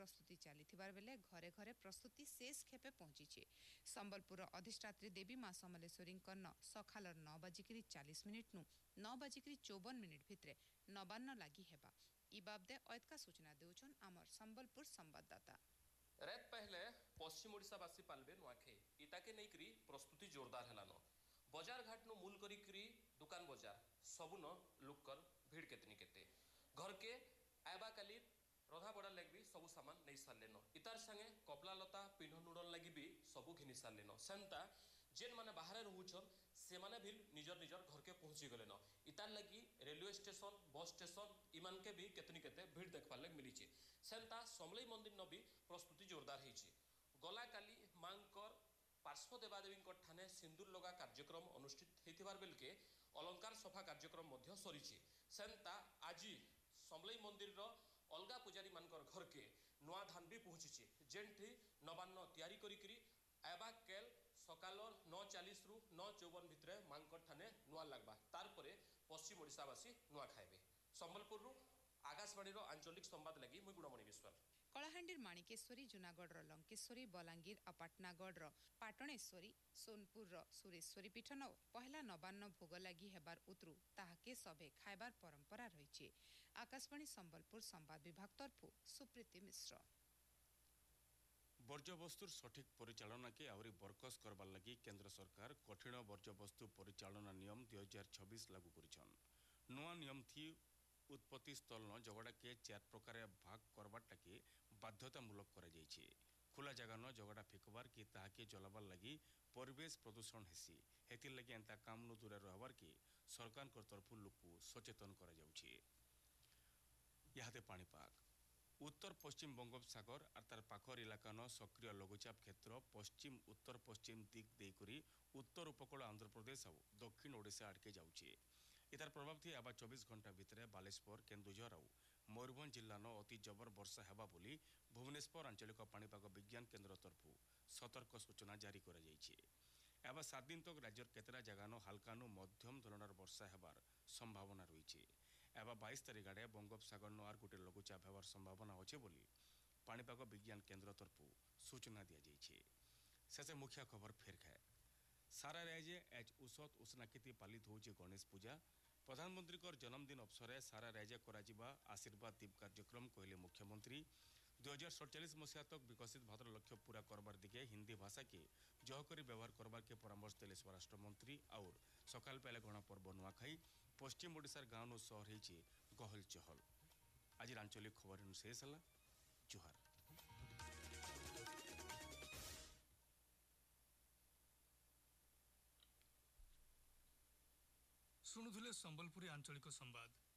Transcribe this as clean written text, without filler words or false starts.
प्रस्तुति चली बेले घरे घरे प्रस्तुति शेष खेपे पहुंची। संबलपुर अधिष्ठात्री देवी माँ समलेश्वरी सखाल 9 बजिकी 40 मिनिट 9 बजिकी 54 मिनिट भितर नवान्न लगी हेबा। इ बाबदे ऐतका सूचना देउछन आमर संबलपुर संवाददाता। रात पहले पश्चिम ओडिशावासी पालबे नुआखे इताके नहींकरी प्रस्तुति जोरदार हेलान। बजार घाट नु मूल करी दुकान बजार सबुन लुकर भीड़ केतनी केते घर के आयबा काली रधा बड़ा लगी भी सबू सामान नहीं सारे इतार संगे कपला लता पिन्ह नुडन लगी भी सबू घिनी सारे सेन्ता जेन माने बाहर रोचन से माने भी निजर निजर घर के पहुंची गले इतार लगी रेलवे स्टेशन बस स्टेशन इमान के भी केतनी केते भीड़ देखवार लग मिली सेन्ता समलई मंदिर न भी प्रस्तुति जोरदार होती। गला काली मांकर पार्श्व देवादेवी ठाने सिंदूर लगा कार्यक्रम अनुष्ठित होइथिबार बेलके अलंकार सफा कार्यक्रम सरी सेन्ता आज समलई मंदिर अलगा पूजारी मानकर घर के नुआ धान भी पहुंची जेनठी नवान्न तैयारी करी आयबा केल सकाल 9:40 रु 9:54 भितर मांकर ठाने नुआ लगवा तारपरे पश्चिम ओडिशावासी नुआ खाइबे। संबलपुर आकाशवाणी आंचलिक संवाद लगी मुई गुणमणि विश्वाल। कलाहांडीर माणिकेश्वरी, जूनागढ़ लंकेश्वरी, बलांगीर और पाटनागढ़ पाटणेश्वरी, सोनपुर सुरेश्वरी पीठन पहला नवान्न भोग लगी हेबार उतरू ताहाके सभे खाइबार परंपरा रही। आकाशवाणी संबलपुर संवाद विभाग तरफु सुप्रीति मिश्र। वर्ज्यवस्तुर सठिक परिचालना के आउरी बरकस करबार लगी केंद्र सरकार कठिन वर्ज्यवस्तु परिचालना नियम 2026 लागू करिछन। नुआ नियम थी उत्पत्ति स्थल न जगड़ा के 4 प्रकार भाग करवाटा के बाध्यतामूलक करा जाइछे। खुला जगह न जगड़ा फेकबार कि ताहाके जलाबार लगी परिवेश प्रदूषण हेसी हेतिर लगी एंता काम नु दूर रहबार के सरकार को तरफ लोक सचेतन करा जाउछे। याते पाणीपाग उत्तर पश्चिम बंगोपसागर और तार पाखर इलाका न सक्रिय लघुचाप क्षेत्र पश्चिम उत्तर पश्चिम दिग देकरी उत्तर उपकूल आंध्र प्रदेश और दक्षिण ओडिशा आड़के जाउछे। इतार प्रभाव थी आबा 24 घंटा भितर बालेश्वर केन्दुझर और मयूरभंज जिला न अति जबर वर्षा हेबा बोली भुवनेश्वर आंचलिक पाणीपाग विज्ञान केन्द्र तरफु सतर्क सूचना जारी करा जाइछे। एबा 7 दिन तक राज्यर केतरा जगह न हल्का नु मध्यम धरणार वर्षा हेबार संभावना रही। एबा 22 तारिख आड़े बंगोपसागर न आर गोटे लघुचाप हेबार संभावना अच्छे बोली पाणीपाग विज्ञान केन्द्र तरफु सूचना दिया जाइछे। शेषे मुख्य खबर फेर खाए सारा राज्य आज उसत उष्णाकृति पालित होउछे गणेश पूजा। प्रधानमंत्री जन्मदिन अवसर सारा राज्य कराजिबा आशीर्वाद दीप कार्यक्रम कहले मुख्यमंत्री। 2047 मसीहा तक विकसित भारत लक्ष्य पूरा करबार दिगे हिंदी भाषा के जहकरी व्यवहार करबार के परामर्श देले स्वराष्ट्र मंत्री। और सकाल पहले गणपर्व नुआखाई पश्चिम ओडिशार गाँव नु शहर होइछे गहल चहल। आज आंचलिक खबर शेष हला। जुहार। शुणुले संबलपुरी आंचलिक संवाद।